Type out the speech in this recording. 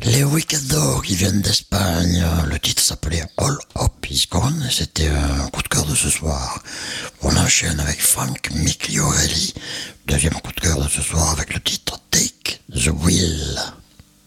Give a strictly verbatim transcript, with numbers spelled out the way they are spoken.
Les Weekendo qui viennent d'Espagne. Le titre s'appelait All Up Is Gone et c'était un coup de cœur de ce soir. On enchaîne avec Frank Migliorelli. Deuxième coup de cœur de ce soir avec le titre Take the Wheel.